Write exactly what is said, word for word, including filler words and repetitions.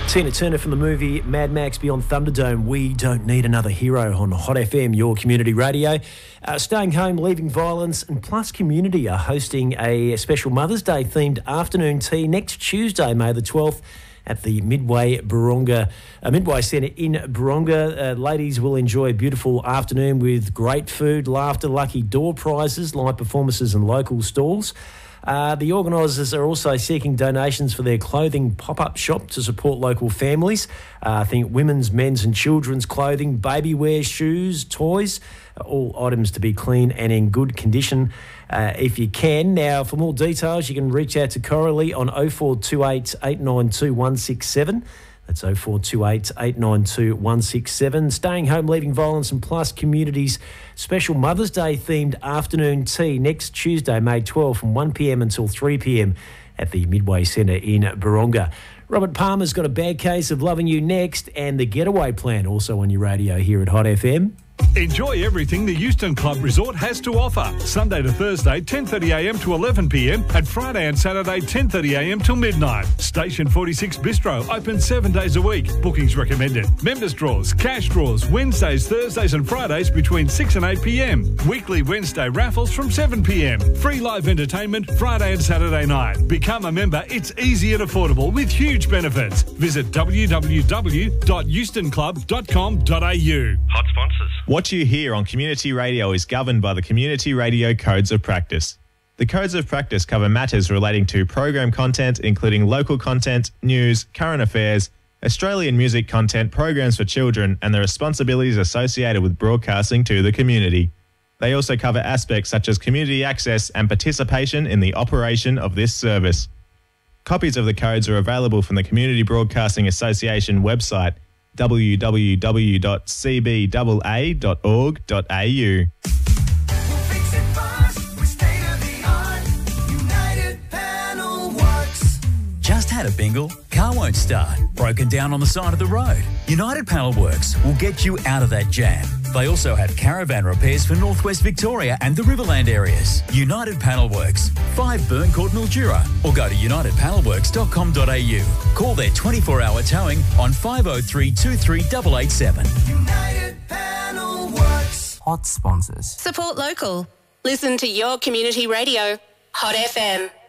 Tina Turner from the movie Mad Max Beyond Thunderdome. We don't need another hero on Hot F M, your community radio. Uh, Staying Home, Leaving Violence and Plus Community are hosting a special Mother's Day themed afternoon tea next Tuesday, May the twelfth, at the Midway Buronga, uh, Midway Centre in Buronga. Uh, ladies will enjoy a beautiful afternoon with great food, laughter, lucky door prizes, live performances and local stalls. Uh, the organisers are also seeking donations for their clothing pop-up shop to support local families. Uh, I think women's, men's and children's clothing, baby wear, shoes, toys, uh, all items to be clean and in good condition uh, if you can. Now, for more details, you can reach out to Coralie on oh four two eight, eight nine two, one six seven. That's oh four two eight, eight nine two, one six seven. Staying Home, Leaving Violence and Plus Communities special Mother's Day themed afternoon tea next Tuesday, May twelfth from one p m until three p m at the Midway Centre in Buronga. Robert Palmer's got a bad case of Loving You next, and The Getaway Plan also on your radio here at Hot F M. Enjoy everything the Euston Club Resort has to offer. Sunday to Thursday, ten thirty a m to eleven p m and Friday and Saturday, ten thirty a m till midnight. Station forty-six Bistro, open seven days a week. Bookings recommended. Members draws, cash draws, Wednesdays, Thursdays and Fridays between six and eight p m. Weekly Wednesday raffles from seven p m. Free live entertainment Friday and Saturday night. Become a member. It's easy and affordable with huge benefits. Visit w w w dot euston club dot com dot a u. Hot sponsors. What you hear on Community Radio is governed by the Community Radio Codes of Practice. The Codes of Practice cover matters relating to program content, including local content, news, current affairs, Australian music content, programs for children, and the responsibilities associated with broadcasting to the community. They also cover aspects such as community access and participation in the operation of this service. Copies of the codes are available from the Community Broadcasting Association website, w w w dot c b a a dot org dot a u. Just had a bingle? Car won't start. Broken down on the side of the road? United Panel Works will get you out of that jam. They also have caravan repairs for Northwest Victoria and the Riverland areas. United Panel Works, five Burn Court, Mildura, or go to united panel works dot com dot a u. Call their twenty-four hour towing on five oh three, two three eight eight seven. United Panel Works. Hot sponsors. Support local. Listen to your community radio. Hot F M.